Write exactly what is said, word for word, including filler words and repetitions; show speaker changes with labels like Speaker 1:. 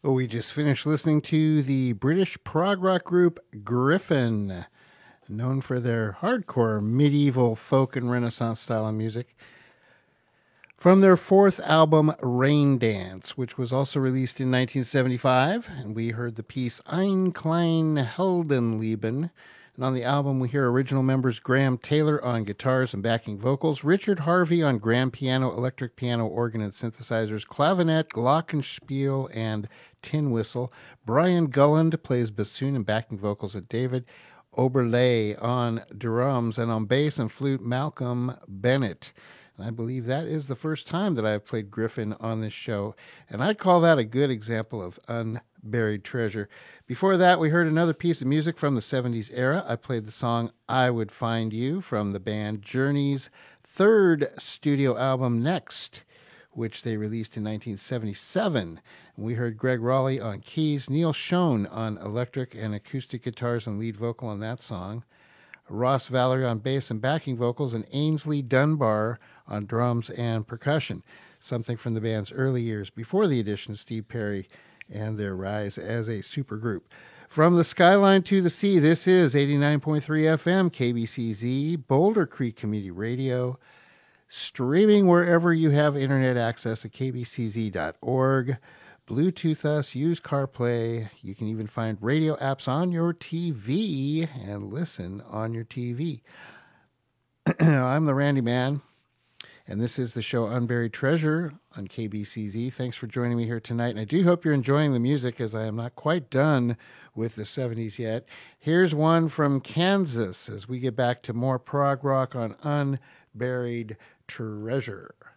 Speaker 1: Oh, we just finished listening to the British prog rock group Griffin, known for their hardcore medieval folk and Renaissance style of music, from their fourth album, Rain Dance, which was also released in nineteen seventy-five. And we heard the piece Ein klein Heldenleben. And on the album, we hear original members Graham Taylor on guitars and backing vocals, Richard Harvey on grand piano, electric piano, organ, and synthesizers, clavinet, glockenspiel, and tin whistle. Brian Gulland plays bassoon and backing vocals, and David Oberle on drums, and on bass and flute, Malcolm Bennett. And I believe that is the first time that I've played Griffin on this show, and I'd call that a good example of unburied treasure. Before that, we heard another piece of music from the seventies era. I played the song I Would Find You from the band Journey's third studio album, Next, which they released in nineteen seventy-seven. And we heard Greg Raleigh on keys, Neil Schoen on electric and acoustic guitars and lead vocal on that song, Ross Valerie on bass and backing vocals, and Ainsley Dunbar on drums and percussion, something from the band's early years before the addition of Steve Perry and their rise as a supergroup. From the skyline to the sea, this is eighty-nine point three F M, K B C Z, Boulder Creek Community Radio, streaming wherever you have internet access at k b c z dot org. Bluetooth us, use CarPlay. You can even find radio apps on your T V and listen on your T V. I'm the Randy Man, and this is the show Unburied Treasure on K B C Z. Thanks for joining me here tonight, and I do hope you're enjoying the music, as I am not quite done with the seventies yet. Here's one from Kansas as we get back to more prog rock on Unburied Treasure.